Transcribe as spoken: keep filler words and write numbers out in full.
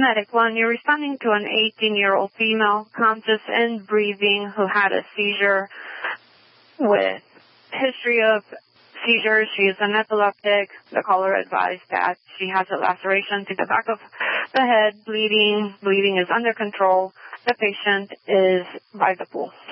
Medic one, you're responding to an eighteen-year-old female, conscious and breathing, who had a seizure with history of seizures. She is an epileptic. The caller advised that she has a laceration to the back of the head, bleeding. Bleeding is under control. The patient is by the pool.